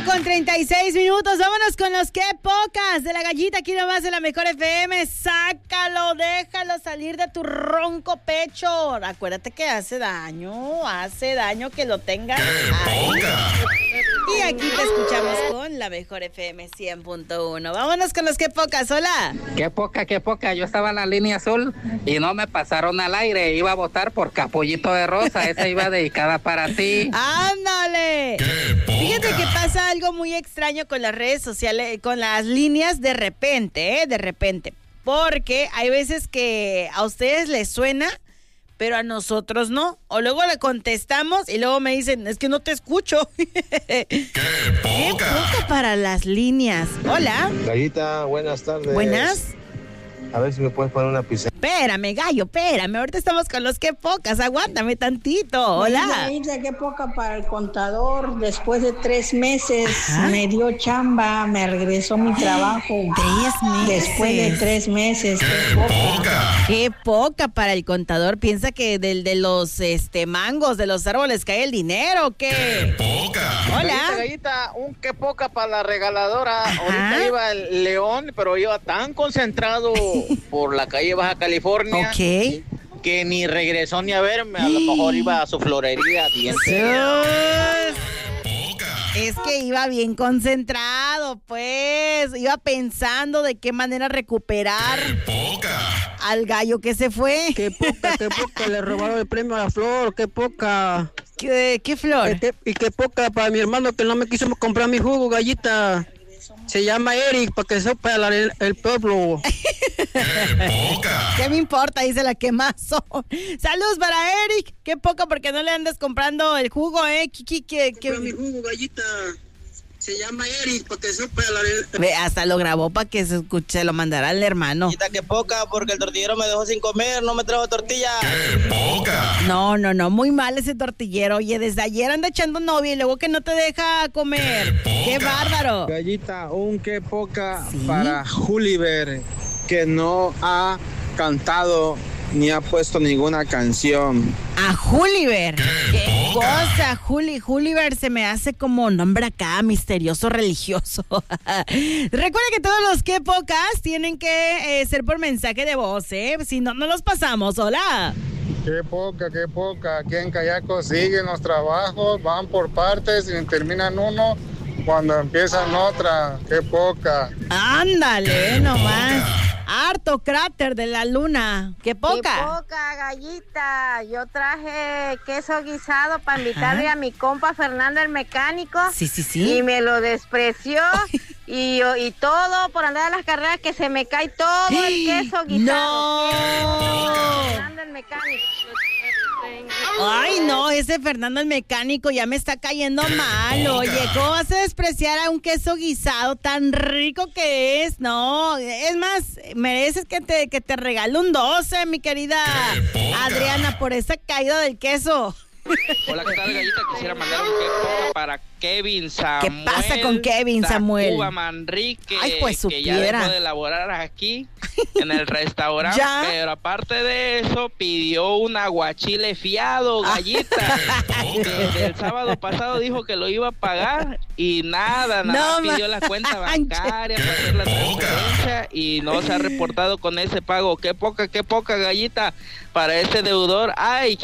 1:36. Vámonos con los que pocas de la gallita aquí nomás en la Mejor FM. Sácalo, déjalo salir de tu ronco pecho. Acuérdate que hace daño que lo tengas ahí. Y aquí te escuchamos con la Mejor FM 100.1. Vámonos con los que pocas. Hola. Qué poca. Yo estaba en la línea azul y no me pasaron al aire. Iba a votar por Capullito de Rosa. Esa iba dedicada para ti. ¡Ándale! Fíjate que pasa algo muy extraño con las redes sociales, con las líneas de repente. Porque hay veces que a ustedes les suena, pero a nosotros no. O luego le contestamos y luego me dicen, es que no te escucho. ¡Qué poca para las líneas! Hola. Gallita, buenas tardes. Buenas. A ver si me puedes poner una pizarra. Espérame, gallo, espérame. Ahorita estamos con los que pocas. Aguántame tantito. Hola. Gallita, qué poca para el contador. Después de 3 meses me dio chamba, me regresó mi trabajo. 3 meses. Después de 3 meses. Qué poca para el contador. Piensa que de los mangos de los árboles cae el dinero. ¿Qué poca? Hola. Gallita, qué poca para la regaladora. Ahorita iba el León, pero iba tan concentrado por la calle Baja California que ni regresó ni a verme. A lo mejor iba a su florería. Es que iba bien concentrado, pues. Iba pensando de qué manera recuperar al gallo que se fue. Qué poca, le robaron el premio a la Flor, qué poca. ¿Qué flor? Y qué poca para mi hermano que no me quiso comprar mi jugo, Gallita. Se llama Eric, para que sepa el pueblo. ¿Qué me importa? Dice la quemazo. Saludos para Eric. Qué poca porque no le andas comprando el jugo, Mi jugo, Gallita. Se llama Eric, para que sepa hasta lo grabó para que se escuche, lo mandará al hermano. Gallita, qué poca porque el tortillero me dejó sin comer, no me trajo tortilla. ¡Qué poca! No, muy mal ese tortillero. Oye, desde ayer anda echando novia y luego que no te deja comer. ¡Qué bárbaro! Gallita, qué poca para Juliver, que no ha cantado ni ha puesto ninguna canción. A Juliver. ¿Qué cosa? Juliver se me hace como nombre acá, misterioso, religioso. Recuerda que todos los que pocas tienen que ser por mensaje de voz, si no, no los pasamos. Hola. Qué poca. Aquí en Cayaco siguen los trabajos, van por partes y terminan uno cuando empiezan otra. Qué poca. Ándale, nomás. Harto cráter de la luna. ¡Qué poca! ¡Qué poca, Gallita! Yo traje queso guisado para invitarle a mi compa Fernando el mecánico. Sí. Y me lo despreció. Y todo por andar a las carreras que se me cae todo el queso guisado. ¡No! Fernando el mecánico. Ay, no, ese Fernando el mecánico ya me está cayendo mal. Oye, ¿cómo vas a despreciar a un queso guisado tan rico que es? No, es más, mereces que te regale un 12, mi querida Adriana, por esa caída del queso. Hola, ¿qué tal, Gallita? Quisiera mandar un qué poca para Kevin Samuel. ¿Qué pasa con Kevin Samuel? Cuba Manrique, ay, pues que ya dejó de elaborar aquí en el restaurante, pero aparte de eso pidió un aguachile fiado, Gallita. Desde el sábado pasado dijo que lo iba a pagar y nada pidió la cuenta bancaria para hacer la transferencia y no se ha reportado con ese pago. Qué poca, Gallita, para ese deudor. Ay,